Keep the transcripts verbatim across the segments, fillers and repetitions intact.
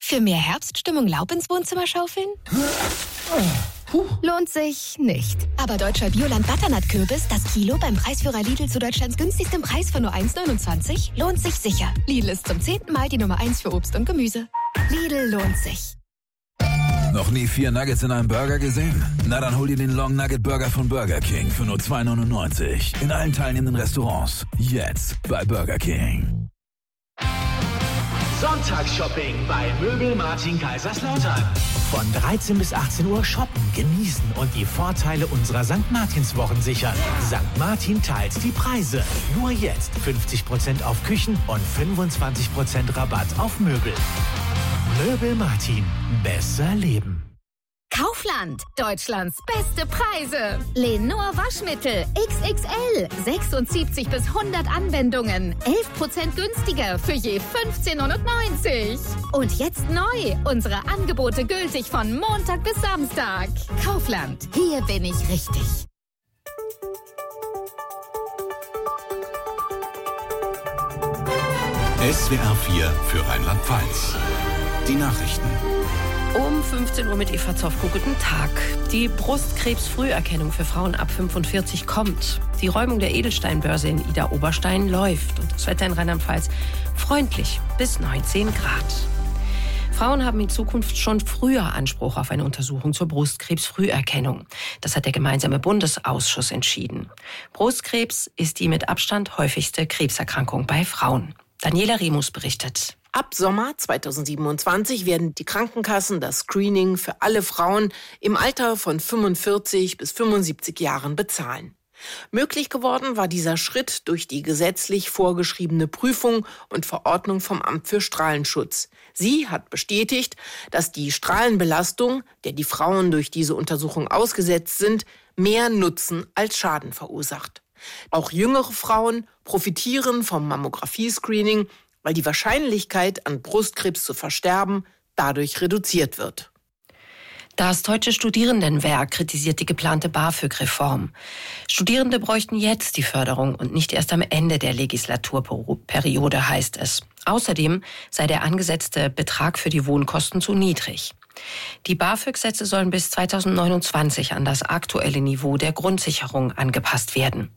Für mehr Herbststimmung Laub ins Wohnzimmer schaufeln? Puh. Lohnt sich nicht. Aber deutscher Bioland Butternut-Kürbis, das Kilo beim Preisführer Lidl zu Deutschlands günstigstem Preis von nur eins neunundzwanzig, lohnt sich sicher. Lidl ist zum zehnten Mal die Nummer eins für Obst und Gemüse. Lidl lohnt sich. Noch nie vier Nuggets in einem Burger gesehen? Na dann hol dir den Long Nugget Burger von Burger King für nur zwei neunundneunzig. In allen teilnehmenden Restaurants. Jetzt bei Burger King. Sonntagsshopping bei Möbel Martin Kaiserslautern. Von dreizehn bis achtzehn Uhr shoppen, genießen und die Vorteile unserer Sankt Martins-Wochen sichern. Sankt Martin teilt die Preise. Nur jetzt fünfzig Prozent auf Küchen und fünfundzwanzig Prozent Rabatt auf Möbel. Möbel Martin. Besser leben. Kaufland. Deutschlands beste Preise. Lenor Waschmittel X X L. sechsundsiebzig bis hundert Anwendungen. elf Prozent günstiger für je fünfzehn neunundneunzig. Und jetzt neu. Unsere Angebote gültig von Montag bis Samstag. Kaufland. Hier bin ich richtig. S W R vier für Rheinland-Pfalz. Die Nachrichten. Um fünfzehn Uhr mit Eva Zoffko. Guten Tag. Die Brustkrebsfrüherkennung für Frauen ab fünfundvierzig kommt. Die Räumung der Edelsteinbörse in Idar-Oberstein läuft. Und das Wetter in Rheinland-Pfalz freundlich bis neunzehn Grad. Frauen haben in Zukunft schon früher Anspruch auf eine Untersuchung zur Brustkrebsfrüherkennung. Das hat der gemeinsame Bundesausschuss entschieden. Brustkrebs ist die mit Abstand häufigste Krebserkrankung bei Frauen. Daniela Remus berichtet. Ab Sommer zweitausendsiebenundzwanzig werden die Krankenkassen das Screening für alle Frauen im Alter von fünfundvierzig bis fünfundsiebzig Jahren bezahlen. Möglich geworden war dieser Schritt durch die gesetzlich vorgeschriebene Prüfung und Verordnung vom Amt für Strahlenschutz. Sie hat bestätigt, dass die Strahlenbelastung, der die Frauen durch diese Untersuchung ausgesetzt sind, mehr Nutzen als Schaden verursacht. Auch jüngere Frauen profitieren vom Mammographie-Screening, weil die Wahrscheinlichkeit, an Brustkrebs zu versterben, dadurch reduziert wird. Das Deutsche Studierendenwerk kritisiert die geplante BAföG-Reform. Studierende bräuchten jetzt die Förderung und nicht erst am Ende der Legislaturperiode, heißt es. Außerdem sei der angesetzte Betrag für die Wohnkosten zu niedrig. Die BAföG-Sätze sollen bis zweitausendneunundzwanzig an das aktuelle Niveau der Grundsicherung angepasst werden.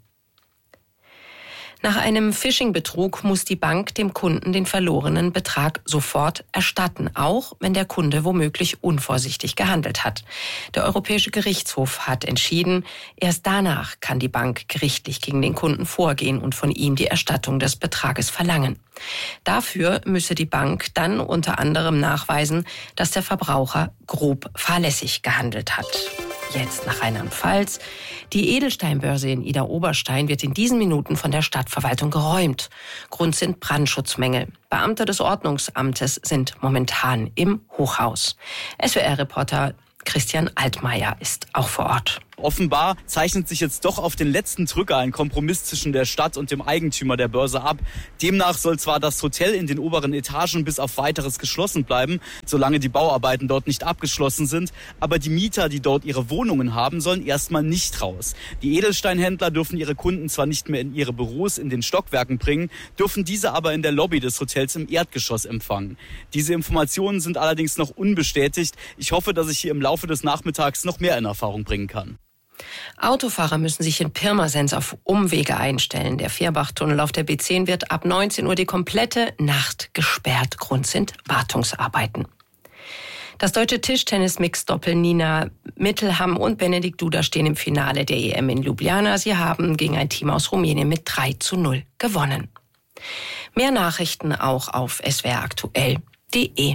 Nach einem Phishing-Betrug muss die Bank dem Kunden den verlorenen Betrag sofort erstatten, auch wenn der Kunde womöglich unvorsichtig gehandelt hat. Der Europäische Gerichtshof hat entschieden, erst danach kann die Bank gerichtlich gegen den Kunden vorgehen und von ihm die Erstattung des Betrages verlangen. Dafür müsse die Bank dann unter anderem nachweisen, dass der Verbraucher grob fahrlässig gehandelt hat. Jetzt nach Rheinland-Pfalz. Die Edelsteinbörse in Idar-Oberstein wird in diesen Minuten von der Stadtverwaltung geräumt. Grund sind Brandschutzmängel. Beamte des Ordnungsamtes sind momentan im Hochhaus. S W R-Reporter Christian Altmaier ist auch vor Ort. Offenbar zeichnet sich jetzt doch auf den letzten Drücker ein Kompromiss zwischen der Stadt und dem Eigentümer der Börse ab. Demnach soll zwar das Hotel in den oberen Etagen bis auf Weiteres geschlossen bleiben, solange die Bauarbeiten dort nicht abgeschlossen sind, aber die Mieter, die dort ihre Wohnungen haben, sollen erstmal nicht raus. Die Edelsteinhändler dürfen ihre Kunden zwar nicht mehr in ihre Büros in den Stockwerken bringen, dürfen diese aber in der Lobby des Hotels im Erdgeschoss empfangen. Diese Informationen sind allerdings noch unbestätigt. Ich hoffe, dass ich hier im Laufe des Nachmittags noch mehr in Erfahrung bringen kann. Autofahrer müssen sich in Pirmasens auf Umwege einstellen. Der Vierbachtunnel auf der B zehn wird ab neunzehn Uhr die komplette Nacht gesperrt. Grund sind Wartungsarbeiten. Das deutsche Tischtennis-Mix-Doppel Nina Mittelham und Benedikt Duda stehen im Finale der E M in Ljubljana. Sie haben gegen ein Team aus Rumänien mit drei zu null gewonnen. Mehr Nachrichten auch auf s w r aktuell punkt d e.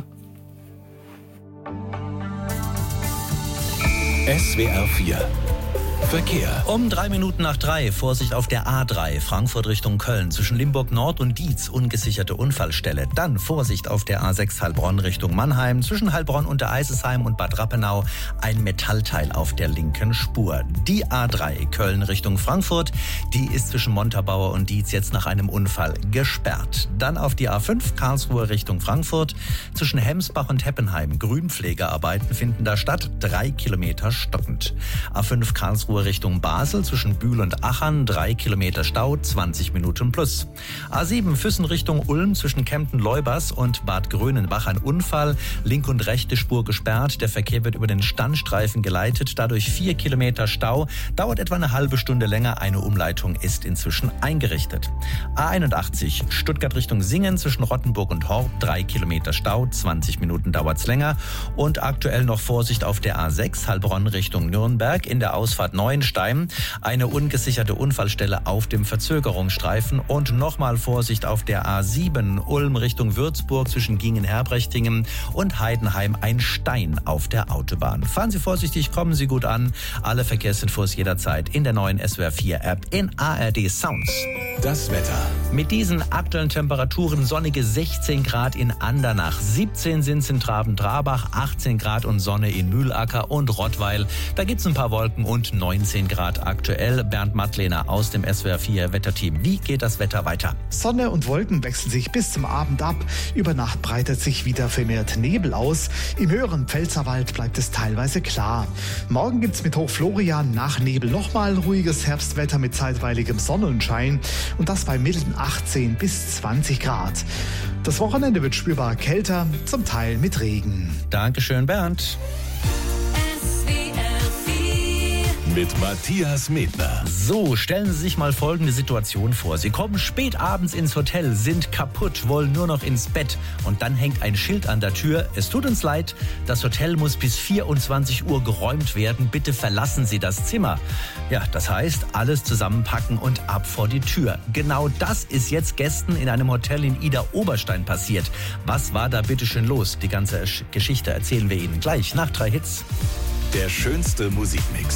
S W R vier Verkehr. Um drei Minuten nach drei, Vorsicht auf der A drei, Frankfurt Richtung Köln, zwischen Limburg Nord und Dietz, ungesicherte Unfallstelle. Dann Vorsicht auf der A sechs Heilbronn Richtung Mannheim, zwischen Heilbronn und der Eisesheim und Bad Rappenau, ein Metallteil auf der linken Spur. Die A drei Köln Richtung Frankfurt, die ist zwischen Montabaur und Dietz jetzt nach einem Unfall gesperrt. Dann auf die A fünf Karlsruhe Richtung Frankfurt, zwischen Hemsbach und Heppenheim, Grünpflegearbeiten finden da statt, drei Kilometer stockend. A fünf Karlsruhe Karlsruhe Richtung Basel zwischen Bühl und Achern, drei Kilometer Stau, zwanzig Minuten plus. A sieben Füssen Richtung Ulm zwischen Kempten-Leubers und Bad Grönenbach ein Unfall, linke und rechte Spur gesperrt, der Verkehr wird über den Standstreifen geleitet, dadurch vier Kilometer Stau, dauert etwa eine halbe Stunde länger, eine Umleitung ist inzwischen eingerichtet. A einundachtzig Stuttgart Richtung Singen zwischen Rottenburg und Horb, drei Kilometer Stau, zwanzig Minuten dauert's länger und aktuell noch Vorsicht auf der A sechs Heilbronn Richtung Nürnberg in der Ausfahrt Neuenstein, eine ungesicherte Unfallstelle auf dem Verzögerungsstreifen und nochmal Vorsicht auf der A sieben Ulm Richtung Würzburg zwischen Gingen-Herbrechting und Heidenheim, ein Stein auf der Autobahn. Fahren Sie vorsichtig, kommen Sie gut an. Alle Verkehrsinfos jederzeit in der neuen S W R vier App in A R D Sounds. Das Wetter. Mit diesen aktuellen Temperaturen sonnige sechzehn Grad in Andernach, siebzehn sind es in Traben-Trabach, achtzehn Grad und Sonne in Mühlacker und Rottweil. Da gibt's ein paar Wolken und neunzehn Grad aktuell. Bernd Mattlehner aus dem S W R vier Wetterteam. Wie geht das Wetter weiter? Sonne und Wolken wechseln sich bis zum Abend ab. Über Nacht breitet sich wieder vermehrt Nebel aus. Im höheren Pfälzerwald bleibt es teilweise klar. Morgen gibt's mit Hochflorian nach Nebel nochmal ruhiges Herbstwetter mit zeitweiligem Sonnenschein. Und das bei milden achtzehn bis zwanzig Grad. Das Wochenende wird spürbar kälter, zum Teil mit Regen. Dankeschön, Bernd. Mit Matthias Medner. So, stellen Sie sich mal folgende Situation vor. Sie kommen spät abends ins Hotel, sind kaputt, wollen nur noch ins Bett. Und dann hängt ein Schild an der Tür. Es tut uns leid, das Hotel muss bis vierundzwanzig Uhr geräumt werden. Bitte verlassen Sie das Zimmer. Ja, das heißt, alles zusammenpacken und ab vor die Tür. Genau das ist jetzt Gästen in einem Hotel in Idar-Oberstein passiert. Was war da bitte schön los? Die ganze Geschichte erzählen wir Ihnen gleich nach drei Hits. Der schönste Musikmix.